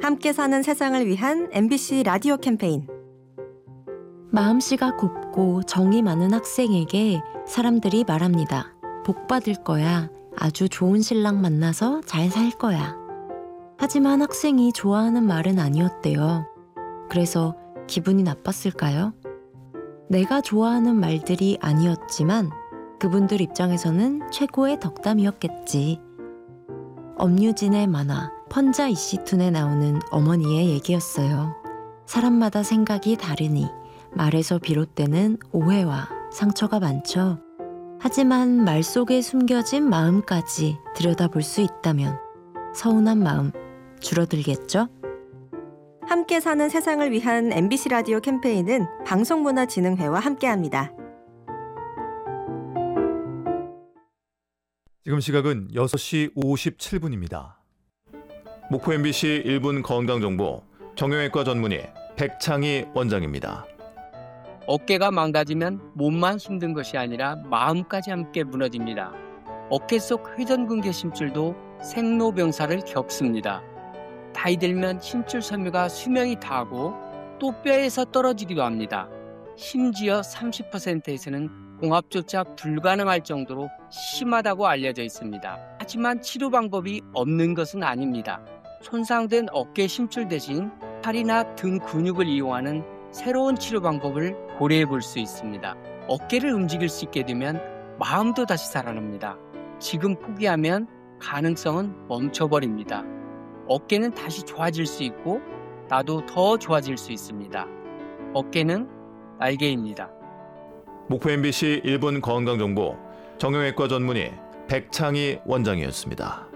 함께 사는 세상을 위한 MBC 라디오 캠페인. 마음씨가 곱고 정이 많은 학생에게 사람들이 말합니다. 복 받을 거야. 아주 좋은 신랑 만나서 잘 살 거야. 하지만 학생이 좋아하는 말은 아니었대요. 그래서 기분이 나빴을까요? 내가 좋아하는 말들이 아니었지만 그분들 입장에서는 최고의 덕담이었겠지. 엄유진의 만화 펀자 이시툰에 나오는 어머니의 얘기였어요. 사람마다 생각이 다르니 말에서 비롯되는 오해와 상처가 많죠. 하지만 말 속에 숨겨진 마음까지 들여다볼 수 있다면 서운한 마음 줄어들겠죠? 함께 사는 세상을 위한 MBC 라디오 캠페인은 방송문화진흥회와 함께합니다. 지금 시각은 6시 57분입니다. 목포 MBC 1분 건강정보 정형외과 전문의 백창희 원장입니다. 어깨가 망가지면 몸만 힘든 것이 아니라 마음까지 함께 무너집니다. 어깨 속 회전근개 심줄도 생로병사를 겪습니다. 나이 들면 심줄 섬유가 수명이 다하고 또 뼈에서 떨어지기도 합니다. 심지어 30%에서는 공합조차 불가능할 정도로 심하다고 알려져 있습니다. 하지만 치료 방법이 없는 것은 아닙니다. 손상된 어깨 심줄 대신 팔이나 등 근육을 이용하는 새로운 치료 방법을 고려해 볼 수 있습니다. 어깨를 움직일 수 있게 되면 마음도 다시 살아납니다. 지금 포기하면 가능성은 멈춰버립니다. 어깨는 다시 좋아질 수 있고 나도 더 좋아질 수 있습니다. 어깨는 날개입니다. 목포 MBC 1분 건강정보 정형외과 전문의 백창희 원장이었습니다.